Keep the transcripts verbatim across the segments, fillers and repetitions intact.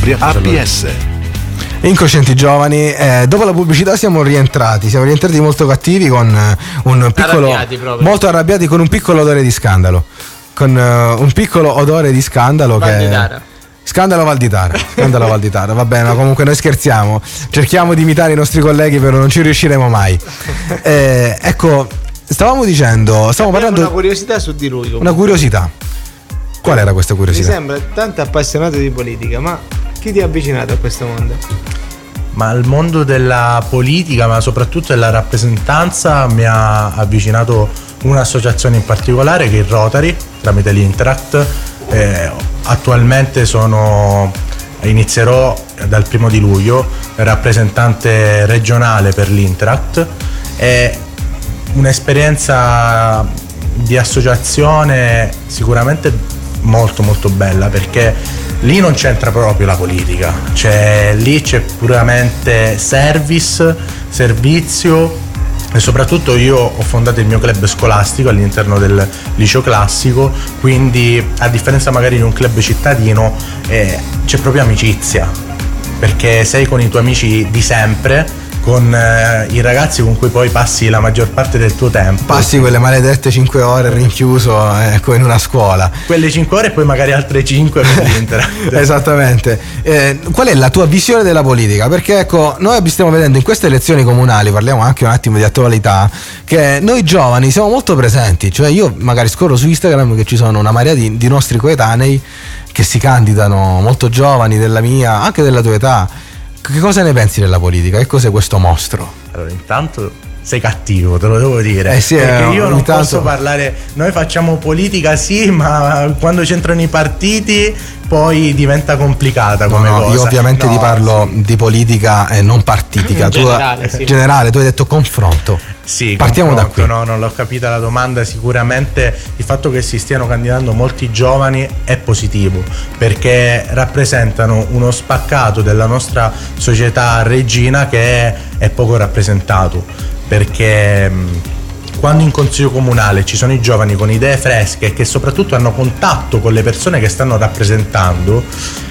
A P S. Incoscienti giovani, eh, dopo la pubblicità siamo rientrati, siamo rientrati molto cattivi con un piccolo, arrabbiati molto arrabbiati con un piccolo odore di scandalo, con uh, un piccolo odore di scandalo Valditara. che Scandalo Valditara, scandalo Valditara, va bene, ma comunque noi scherziamo, cerchiamo di imitare i nostri colleghi, però non ci riusciremo mai. Eh, ecco, stavamo dicendo, stavamo parlando una curiosità su di lui. Comunque. Una curiosità. Qual era questa curiosità? Mi sembra tanto appassionato di politica, ma chi ti ha avvicinato a questo mondo? Ma al mondo della politica, ma soprattutto della rappresentanza, mi ha avvicinato un'associazione in particolare che è il Rotary, tramite l'Interact. Eh, attualmente sono inizierò dal primo di luglio rappresentante regionale per l'Interact. È un'esperienza di associazione sicuramente molto molto bella, perché lì non c'entra proprio la politica, cioè lì c'è puramente service, servizio. E soprattutto io ho fondato il mio club scolastico all'interno del liceo classico, quindi a differenza magari di un club cittadino eh, c'è proprio amicizia, perché sei con i tuoi amici di sempre, con eh, i ragazzi con cui poi passi la maggior parte del tuo tempo. Passi quelle maledette cinque ore rinchiuso ecco, in una scuola. Quelle cinque ore e poi magari altre cinque per l'Interact. Esattamente. Eh, qual è la tua visione della politica? Perché ecco, noi stiamo vedendo in queste elezioni comunali, parliamo anche un attimo di attualità, che noi giovani siamo molto presenti. Cioè io magari scorro su Instagram che ci sono una marea di, di nostri coetanei che si candidano, molto giovani, della mia, anche della tua età. Che cosa ne pensi della politica? Che cos'è questo mostro? Allora, intanto sei cattivo, te lo devo dire. Eh sì, perché eh, io non intanto... posso parlare. Noi facciamo politica, sì, ma quando c'entrano i partiti poi diventa complicata come no, no, cosa. Io ovviamente no, ti parlo sì. di politica e eh, non partitica. In tu, generale, sì. generale, tu hai detto confronto. Sì, partiamo da qui. No, non l'ho capita la domanda. Sicuramente il fatto che si stiano candidando molti giovani è positivo, perché rappresentano uno spaccato della nostra società reggina che è, è poco rappresentato, perché mh, quando in consiglio comunale ci sono i giovani con idee fresche e che soprattutto hanno contatto con le persone che stanno rappresentando,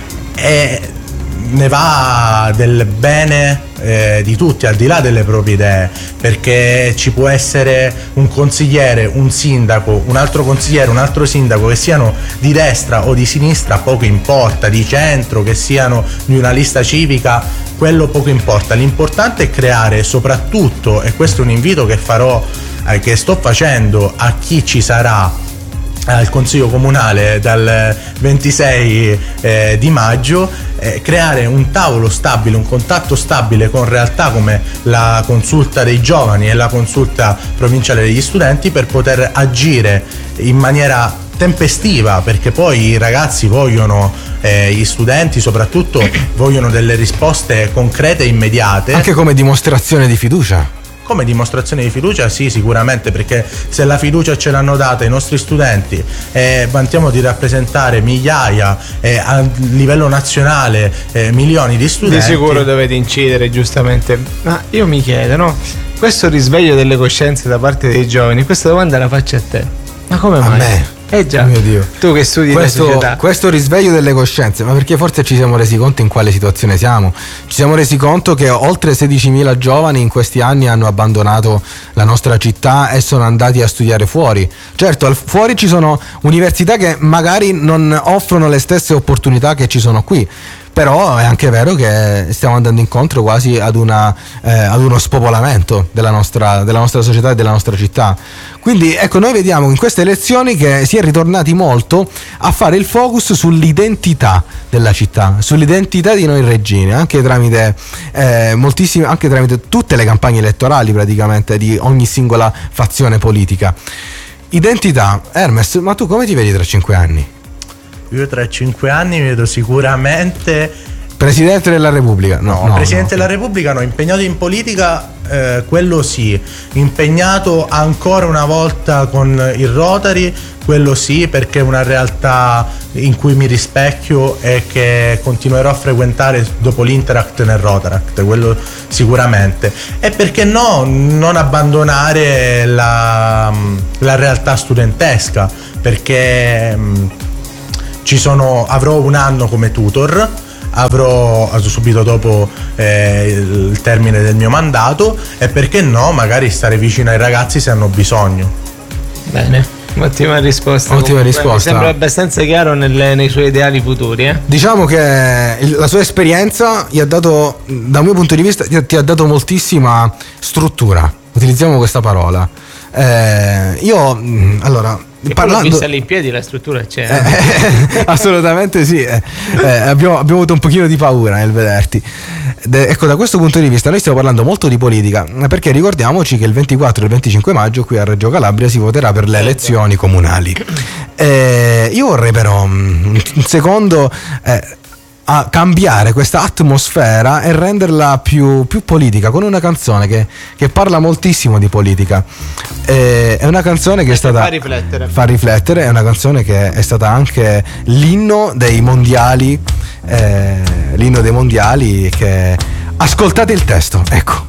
e ne va del bene eh, di tutti, al di là delle proprie idee, perché ci può essere un consigliere, un sindaco, un altro consigliere, un altro sindaco, che siano di destra o di sinistra, poco importa, di centro, che siano di una lista civica, quello poco importa. L'importante è creare soprattutto, e questo è un invito che farò, eh, che sto facendo a chi ci sarà al Consiglio Comunale dal ventisei eh, di maggio, eh, creare un tavolo stabile, un contatto stabile con realtà come la consulta dei giovani e la consulta provinciale degli studenti, per poter agire in maniera tempestiva, perché poi i ragazzi vogliono, eh, gli studenti soprattutto vogliono delle risposte concrete e immediate, anche come dimostrazione di fiducia. Come dimostrazione di fiducia, sì, sicuramente, perché se la fiducia ce l'hanno data i nostri studenti e eh, vantiamo di rappresentare migliaia eh, a livello nazionale eh, milioni di studenti, di sicuro dovete incidere, giustamente. Ma io mi chiedo, no? Questo risveglio delle coscienze da parte dei giovani, questa domanda la faccio a te. Ma come mai? A me? Eh già, oh mio Dio. Tu che studi questo, la società. Questo risveglio delle coscienze, ma perché forse ci siamo resi conto in quale situazione siamo. Ci siamo resi conto che oltre sedicimila giovani in questi anni hanno abbandonato la nostra città e sono andati a studiare fuori. Certo, al fuori ci sono università che magari non offrono le stesse opportunità che ci sono qui, però è anche vero che stiamo andando incontro quasi ad, una, eh, ad uno spopolamento della nostra, della nostra società e della nostra città. Quindi ecco, noi vediamo in queste elezioni che si è ritornati molto a fare il focus sull'identità della città, sull'identità di noi reggini, anche tramite eh, moltissime, anche tramite tutte le campagne elettorali praticamente di ogni singola fazione politica. Identità. Hermes, ma tu come ti vedi tra cinque anni? Io tra cinque anni mi vedo sicuramente Presidente della Repubblica. No, no, no Presidente no. della Repubblica no, impegnato in politica, eh, quello sì, impegnato ancora una volta con il Rotary, quello sì, perché è una realtà in cui mi rispecchio e che continuerò a frequentare dopo l'Interact nel Rotaract, quello sicuramente. E perché no, non abbandonare la, la realtà studentesca, perché mh, ci sono, avrò un anno come tutor, avrò subito dopo eh, il termine del mio mandato, e perché no, magari stare vicino ai ragazzi se hanno bisogno. Bene. Ottima risposta. Ottima comunque. risposta. Mi sembra abbastanza chiaro nelle, nei suoi ideali futuri. Eh? Diciamo che il- la sua esperienza gli ha dato, dal mio punto di vista, ti ha, ti ha dato moltissima struttura. Utilizziamo questa parola. Eh, io, mh, allora, E parlando. vista lì in piedi la struttura c'è. Eh, assolutamente sì, eh, eh, abbiamo, abbiamo avuto un pochino di paura nel vederti. De- ecco, da questo punto di vista noi stiamo parlando molto di politica, perché ricordiamoci che il ventiquattro e il venticinque maggio qui a Reggio Calabria si voterà per le elezioni comunali. Eh, io vorrei però mm, un secondo eh, a cambiare questa atmosfera e renderla più, più politica con una canzone che, che parla moltissimo di politica. Eh, è una canzone che è stata fa riflettere. fa riflettere, è una canzone che è stata anche l'inno dei mondiali, eh, l'inno dei mondiali che ascoltate il testo, ecco.